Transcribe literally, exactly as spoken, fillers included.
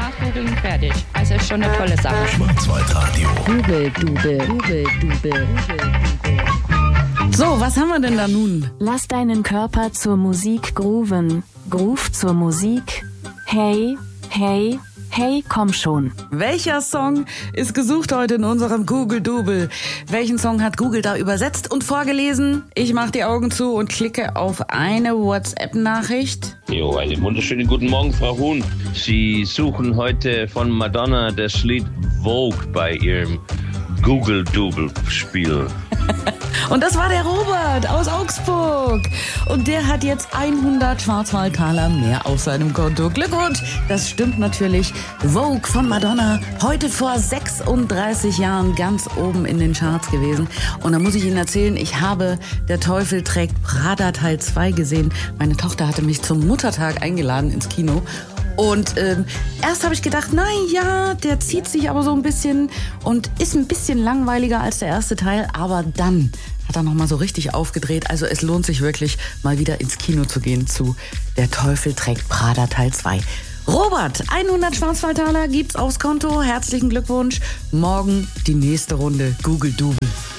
nachgoogeln, fertig. Also ist schon eine tolle Sache. Schwarzwaldradio. Google, Dube, Google, Dube. So, was haben wir denn da nun? Lass deinen Körper zur Musik grooven. Groove zur Musik. Hey, hey, hey, komm schon. Welcher Song ist gesucht heute in unserem Google-Double? Welchen Song hat Google da übersetzt und vorgelesen? Ich mache die Augen zu und klicke auf eine WhatsApp-Nachricht. Jo, einen wunderschönen guten Morgen, Frau Huhn. Sie suchen heute von Madonna das Lied Vogue bei Ihrem Google-Double-Spiel. Und das war der Robert aus Augsburg. Und der hat jetzt hundert Schwarzwaldtaler mehr auf seinem Konto. Glückwunsch! Das stimmt natürlich. Vogue von Madonna, heute vor sechsunddreißig Jahren ganz oben in den Charts gewesen. Und da muss ich Ihnen erzählen, ich habe Der Teufel trägt Prada Teil zwei gesehen. Meine Tochter hatte mich zum Muttertag eingeladen ins Kino. Und ähm, erst habe ich gedacht, na ja, der zieht sich aber so ein bisschen und ist ein bisschen langweiliger als der erste Teil. Aber dann hat er nochmal so richtig aufgedreht. Also es lohnt sich wirklich, mal wieder ins Kino zu gehen zu Der Teufel trägt Prada Teil zwei. Robert, hundert Schwarzwaldtaler gibt's aufs Konto. Herzlichen Glückwunsch. Morgen die nächste Runde Google Double.